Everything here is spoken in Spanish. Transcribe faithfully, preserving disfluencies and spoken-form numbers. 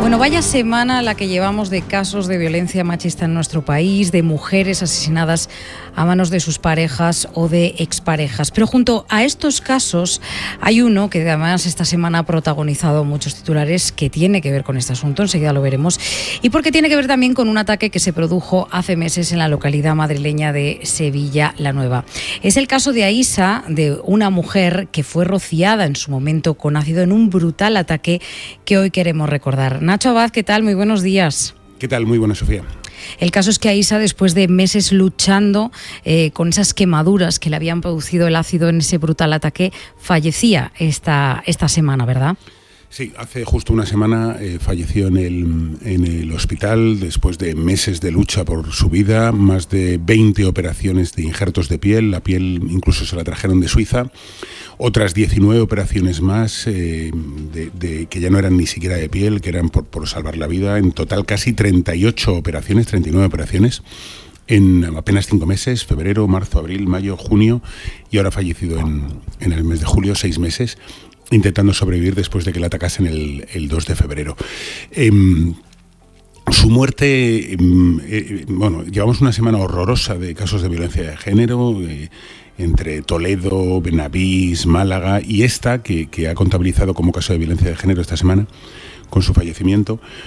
Bueno, vaya semana la que llevamos de casos de violencia machista en nuestro país, de mujeres asesinadas a manos de sus parejas o de exparejas. Pero junto a estos casos hay uno que además esta semana ha protagonizado muchos titulares que tiene que ver con este asunto, enseguida lo veremos, y porque tiene que ver también con un ataque que se produjo hace meses en la localidad madrileña de Sevilla la Nueva. Es el caso de Aísa, de una mujer que fue rociada en su momento con ácido en un brutal ataque que hoy queremos recordar. Nacho Abad, ¿qué tal? Muy buenos días. ¿Qué tal? Muy buena, Sofía. El caso es que Aísa, después de meses luchando eh, con esas quemaduras que le habían producido el ácido en ese brutal ataque, fallecía esta, esta semana, ¿verdad? Sí, hace justo una semana eh, falleció en el, en el hospital después de meses de lucha por su vida, más de veinte operaciones de injertos de piel, la piel incluso se la trajeron de Suiza, otras diecinueve operaciones más eh, de, de, que ya no eran ni siquiera de piel, que eran por, por salvar la vida, en total casi treinta y ocho operaciones, treinta y nueve operaciones, en apenas cinco meses, febrero, marzo, abril, mayo, junio, y ahora ha fallecido en, en el mes de julio, seis meses, intentando sobrevivir después de que la atacasen el, el dos de febrero. Eh, su muerte, eh, bueno, llevamos una semana horrorosa de casos de violencia de género, eh, entre Toledo, Benavís, Málaga y esta, que, que ha contabilizado como caso de violencia de género esta semana, con su fallecimiento.